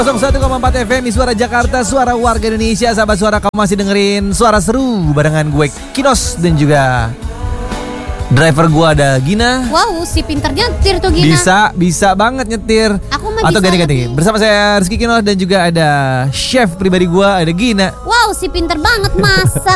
101,4 FM di Suara Jakarta, Suara Warga Indonesia. Sahabat Suara, kamu masih dengerin Suara Seru barengan gue Kinos dan juga driver gue ada Gina. Wow, si pinter nyetir tuh Gina. Bisa banget nyetir. Aku mah atau bisa ganti-ganti. lebih. Bersama saya Rizky Kinos dan juga ada chef pribadi gue ada Gina. Wow, si pinter banget masak.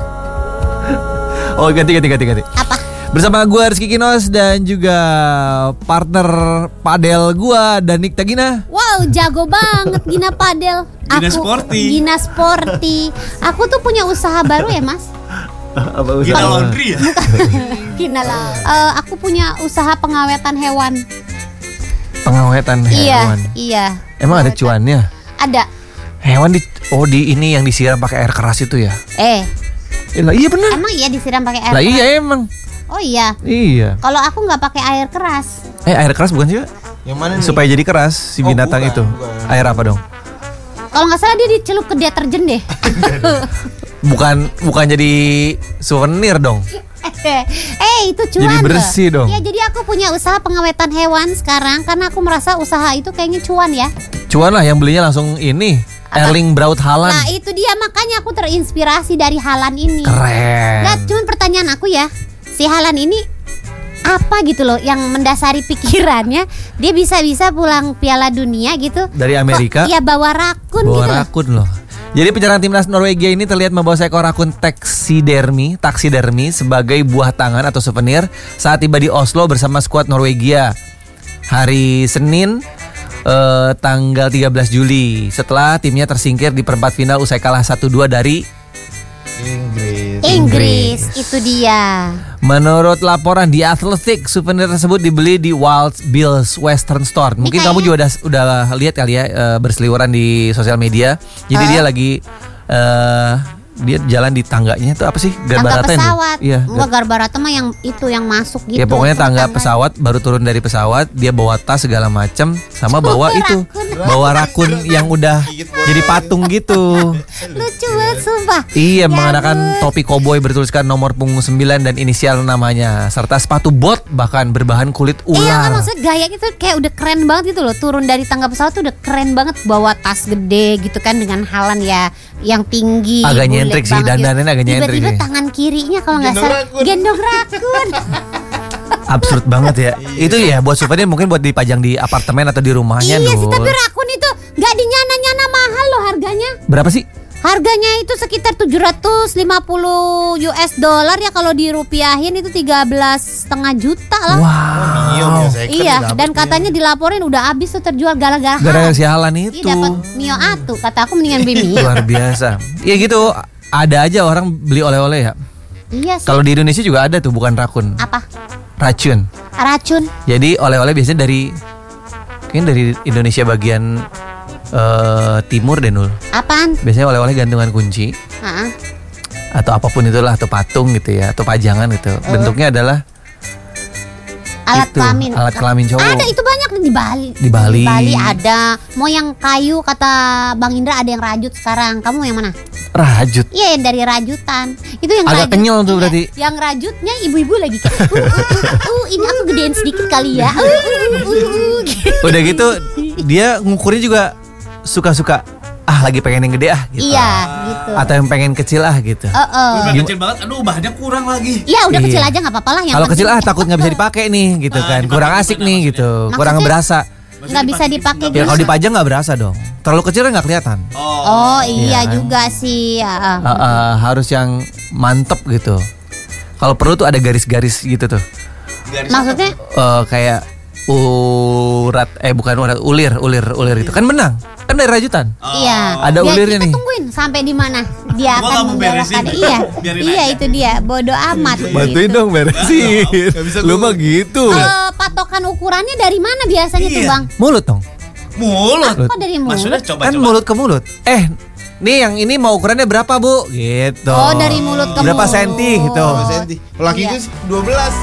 Oh, ganti. Apa? Bersama gue Rizky Kinos dan juga partner padel gue Danik Tagina. Wow, jago banget Gina padel. Gina Sporty. Aku tuh punya usaha baru ya, Mas. Apa Gina laundry ya? Gina lah. Aku punya usaha pengawetan hewan. Pengawetan hewan. Iya. Emang ada cuannya? Ada. Hewan di ini yang disiram pakai air keras itu ya? Lah iya benar. Emang iya disiram pakai air Lah keras? iya emang. Oh iya. Iya. Kalau aku nggak pakai air keras. Air keras bukan sih? Yang mana nih? Supaya jadi keras si binatang bukan, itu. bukan. Air apa dong? Kalau nggak salah dia dicelup ke deterjen deh. Bukan jadi souvenir dong. Itu cuan. Jadi bersih loh. dong. Ya jadi aku punya usaha pengawetan hewan sekarang karena aku merasa usaha itu kayaknya cuan ya. Cuan lah yang belinya langsung ini. Apa? Erling Braut Haaland. Nah itu dia makanya aku terinspirasi dari Haaland ini. Keren. Nah cuman pertanyaan aku ya, si Haaland ini apa gitu loh yang mendasari pikirannya dia bisa pulang Piala Dunia gitu Dari Amerika. Kok, ya bawa rakun Bawa gitu loh. rakun loh. Jadi penyerang timnas Norwegia ini terlihat membawa seekor rakun taksidermi sebagai buah tangan atau souvenir saat tiba di Oslo bersama skuad Norwegia hari Senin tanggal 13 Juli setelah timnya tersingkir di perempat final usai kalah 1-2 dari Inggris. Itu dia. Menurut laporan di Athletic, souvenir tersebut dibeli di Wild Bill's Western Store. Mungkin Ini kamu juga udah lihat kali ya berseliweran di sosial media. Jadi dia lagi dia jalan di tangganya itu apa sih? Tangga pesawat. Iya. Wah, Garbarata mah yang itu yang masuk gitu. Ya pokoknya tangga pesawat, baru turun dari pesawat, dia bawa tas segala macam sama bawa itu, bawa rakun yang udah jadi patung gitu. Lucu banget sumpah. Iya, Ya mengenakan ampun. topi koboi bertuliskan nomor punggung 9 dan inisial namanya serta sepatu bot bahkan berbahan kulit Iya kan ular. maksudnya gaya itu kayak udah keren banget gitu loh. Turun dari tangga pesawat tuh udah keren banget. Bawa tas gede gitu kan dengan Haaland ya yang tinggi. Agak bulet nyentrik sih, banget gitu. dandanannya agak nyentrik Tiba-tiba sih. tangan kirinya kalau nggak Gendong salah rakun. gendong rakun. Absurd banget ya. Itu ya buat souvenir mungkin buat dipajang di apartemen atau di rumahnya. Iya sih, Nur. tapi rakun itu nggak dinyana-nyana mahal loh harganya. Berapa sih? Harganya itu sekitar 750 US dollar ya, kalau dirupiahin itu 13,5 juta lah. Mio Wow. biasa Iya, dan katanya dilaporin udah habis tuh terjual gara-gara Gara-gara si Haaland itu. Iya, dapat Mio Atu. Kata aku mendingan beli Mio. Luar biasa. Iya gitu. Ada aja orang beli oleh-oleh ya. Iya sih. Kalau di Indonesia juga ada tuh, bukan rakun, Apa? racun. Racun. Jadi oleh-oleh biasanya kayaknya dari Indonesia bagian timur deh Nul. Apaan? Biasanya oleh-oleh gantungan kunci Heeh. atau apapun itulah, atau patung gitu ya, atau pajangan gitu. Bentuknya adalah Alat itu, kelamin. alat kelamin cowok. Ada itu banyak di Bali. Di Bali. Di Bali ada. Mau yang kayu kata Bang Indra ada yang rajut sekarang. Kamu yang mana? Rajut. Iya, yang dari rajutan. Itu yang Agak rajut. kenyal tuh Iya, berarti. Yang rajutnya ibu-ibu lagi kayak ini aku gedein sedikit kali ya. Gitu. Udah gitu dia ngukurnya juga suka-suka. Lagi pengen yang gede gitu. Iya, gitu. Atau yang pengen kecil gitu. Udah kecil banget, aduh bahannya kurang lagi. Iya, udah Iya. kecil aja nggak apa-apa lah. Yang Kalau kecil penting- takut nggak bisa dipakai nih gitu kan. Kurang asik nih gitu. Kurang Maksudnya? berasa. nggak bisa dipakai Ya gitu. kalau dipajang nggak berasa dong. Terlalu kecil kan nggak kelihatan. Oh iya Iya. juga sih. Harus yang mantep gitu. Kalau perlu tuh ada garis-garis gitu tuh. Maksudnya? Kayak bukan urat, ulir itu kan benang. Kan dari rajutan. Iya. Ada Biar ulirnya kita nih. tungguin sampai di mana dia Gua akan nggak mau beresin. membelokkan. Iya, Biarin iya aja. itu dia. Bodoh amat. Bantuin gitu. dong beresin. Nggak bisa Lu gua. mah gitu. Patokan ukurannya dari mana biasanya tuh Iya. Bang? Mulut dong. Mulut. Kok dari mulut? Maksudnya coba Kan mulut ke mulut. Nih yang ini mau ukurannya berapa Bu? Gitu. Oh, dari mulut ke Berapa mulut. senti gitu. Laki Iya. gue 12.